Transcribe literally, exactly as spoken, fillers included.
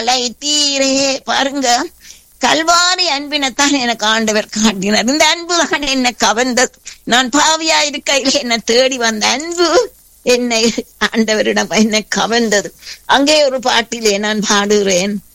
அழைத்தீரே. பாருங்க, கல்வாரி அன்பினைத்தான் எனக்கு ஆண்டவர் காட்டினார். இந்த அன்பு தான் என்னை கவர்ந்தது. நான் பாவியா இருக்கையில் என்னை தேடி வந்த அன்பு என்னை ஆண்டவரிடம் என்னை கவர்ந்தது. அங்கே ஒரு பாட்டிலே நான் பாடுகிறேன்.